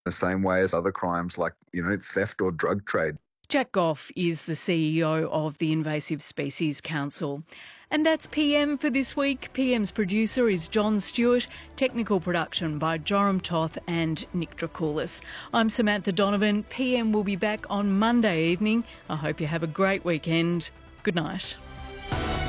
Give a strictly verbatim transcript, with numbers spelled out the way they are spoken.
the same way as other crimes like, you know, theft or drug trade. Jack Goff is the C E O of the Invasive Species Council. And that's P M for this week. P M's producer is John Stewart. Technical production by Joram Toth and Nick Dracoulis. I'm Samantha Donovan. P M will be back on Monday evening. I hope you have a great weekend. Good night.